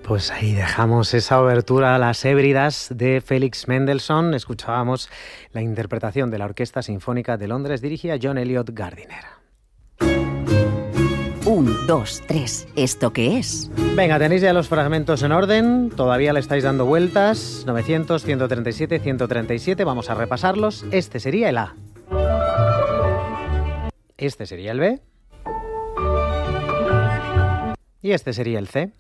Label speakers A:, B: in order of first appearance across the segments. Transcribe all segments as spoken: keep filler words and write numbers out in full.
A: Pues ahí dejamos esa obertura a las Hébridas de Félix Mendelssohn. Escuchábamos la interpretación de la Orquesta Sinfónica de Londres dirigida John Eliot Gardiner.
B: Un, dos, tres. ¿Esto qué es?
A: Venga, tenéis ya los fragmentos en orden. Todavía le estáis dando vueltas. novecientos, ciento treinta y siete, ciento treinta y siete. Vamos a repasarlos. Este sería el A. Este sería el B. Y este sería el C.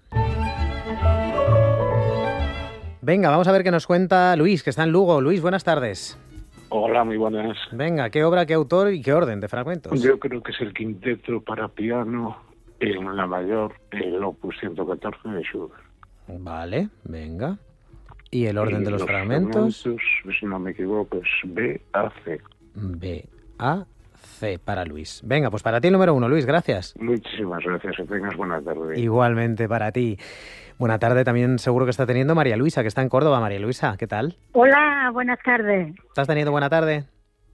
A: Venga, vamos a ver qué nos cuenta Luis, que está en Lugo. Luis, buenas tardes.
C: Hola, muy buenas.
A: Venga, ¿qué obra, qué autor y qué orden de fragmentos?
C: Yo creo que es el quinteto para piano en la mayor, el opus ciento catorce de Schubert.
A: Vale, venga. ¿Y el orden
C: y
A: de los,
C: los
A: fragmentos?
C: fragmentos, si no me equivoco, es B A C.
A: B A C para Luis. Venga, pues para ti el número uno, Luis, gracias.
C: Muchísimas gracias, que tengas buena tarde.
A: Igualmente para ti. Buena tarde también seguro que está teniendo María Luisa, que está en Córdoba. María Luisa, ¿qué tal?
D: Hola, buenas tardes.
A: ¿Estás teniendo buena tarde?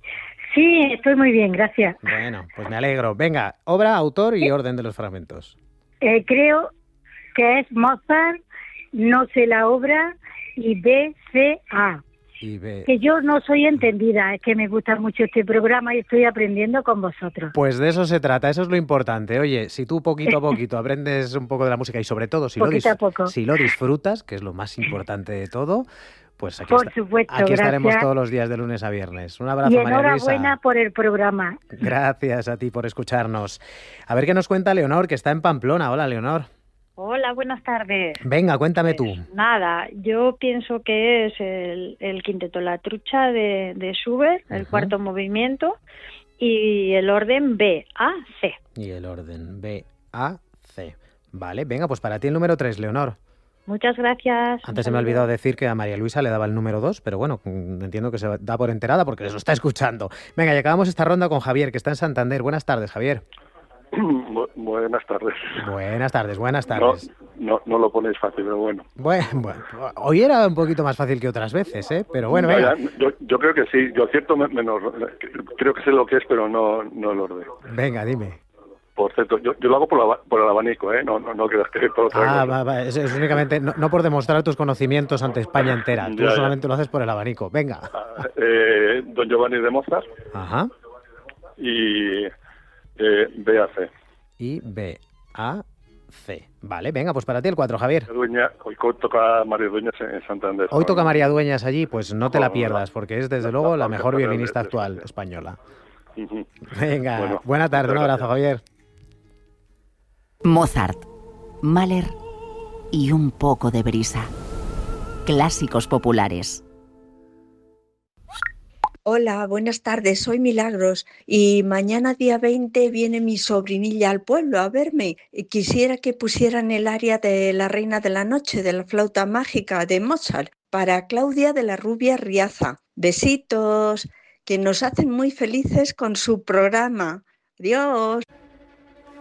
D: Sí, estoy muy bien, gracias.
A: Bueno, pues me alegro. Venga, obra, autor y orden de los fragmentos.
D: Eh, creo que es Mozart, no sé la obra, y B C A.
A: Y B...
D: Que yo no soy entendida, es que me gusta mucho este programa y estoy aprendiendo con vosotros.
A: Pues de eso se trata, eso es lo importante. Oye, si tú poquito a poquito aprendes un poco de la música y sobre todo si, lo, dis- si lo disfrutas, que es lo más importante de todo, pues aquí,
D: por
A: está,
D: supuesto,
A: aquí estaremos
D: gracias.
A: todos los días de lunes a viernes. Un abrazo,
D: y
A: María Luisa.
D: enhorabuena por el programa.
A: Gracias a ti por escucharnos. A ver qué nos cuenta Leonor, que está en Pamplona. Hola, Leonor.
E: Hola, buenas tardes.
A: Venga, cuéntame
E: pues,
A: tú.
E: Nada, yo pienso que es el, el quinteto La Trucha de, de Schubert, el uh-huh. cuarto movimiento, y el orden B A C.
A: Y el orden B A C. Vale, venga, pues para ti el número tres, Leonor.
E: Muchas gracias.
A: Antes se me ha olvidado decir que a María Luisa le daba el número dos, pero bueno, entiendo que se da por enterada porque les lo está escuchando. Venga, y acabamos esta ronda con Javier, que está en Santander. Buenas tardes, Javier.
F: Bu- buenas tardes.
A: Buenas tardes, buenas tardes.
F: No, no, no lo ponéis fácil, pero bueno.
A: bueno. Bueno, hoy era un poquito más fácil que otras veces, ¿eh? Pero bueno,
F: no,
A: venga.
F: Ya, yo, yo creo que sí, yo acierto menos, creo que sé lo que es, pero no, no el orden.
A: Venga, dime.
F: Por cierto, yo, yo lo hago por, la, por el abanico, ¿eh? No, no, no creas que por otra
A: ah,
F: cosa.
A: va, va, es, es únicamente, no, no por demostrar tus conocimientos ante España entera, tú
F: ya,
A: solamente
F: ya.
A: lo haces por el abanico, venga.
F: Ah, eh, Don Giovanni de Mozart.
A: Ajá.
F: Y eh, B A C.
A: Y B A C. Vale, venga, pues para ti el cuatro, Javier.
F: Dueña, hoy toca María Dueñas en Santander.
A: Hoy toca María Dueñas allí, pues no te la pierdas, porque es desde luego la mejor violinista actual española. Venga,
F: bueno,
A: buena tarde, un abrazo, Javier.
B: Mozart, Mahler y un poco de brisa. Clásicos populares.
G: Hola, buenas tardes, soy Milagros y mañana día veinte viene mi sobrinilla al pueblo a verme. Quisiera que pusieran el aria de La Reina de la Noche de la flauta mágica de Mozart para Claudia de la Rubia Riaza. Besitos, que nos hacen muy felices con su programa. Adiós.